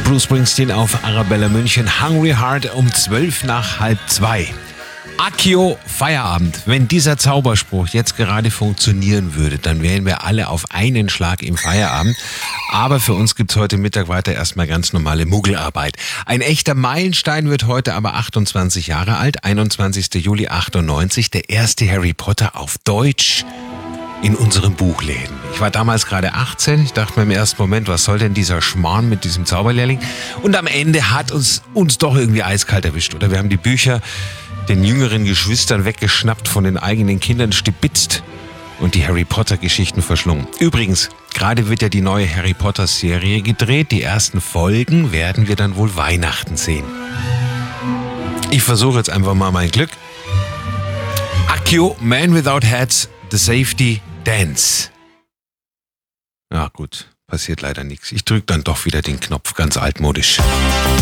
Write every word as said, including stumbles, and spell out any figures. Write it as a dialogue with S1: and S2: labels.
S1: Bruce Springsteen auf Arabella München. Hungry Heart um zwölf nach halb zwei. Akio Feierabend. Wenn dieser Zauberspruch jetzt gerade funktionieren würde, dann wären wir alle auf einen Schlag im Feierabend. Aber für uns gibt's heute Mittag weiter erstmal ganz normale Muggelarbeit. Ein echter Meilenstein wird heute aber achtundzwanzig Jahre alt, einundzwanzigster Juli achtundneunzig, der erste Harry Potter auf Deutsch in unseren Buchläden. Ich war damals gerade achtzehn, ich dachte mir im ersten Moment, was soll denn dieser Schmarrn mit diesem Zauberlehrling? Und am Ende hat uns, uns doch irgendwie eiskalt erwischt, oder? Wir haben die Bücher den jüngeren Geschwistern weggeschnappt, von den eigenen Kindern stibitzt und die Harry Potter Geschichten verschlungen. Übrigens, gerade wird ja die neue Harry Potter Serie gedreht. Die ersten Folgen werden wir dann wohl Weihnachten sehen. Ich versuche jetzt einfach mal mein Glück. Akio, Man Without Hats, The Safety Dance. Ja gut, passiert leider nichts. Ich drücke dann doch wieder den Knopf, ganz altmodisch.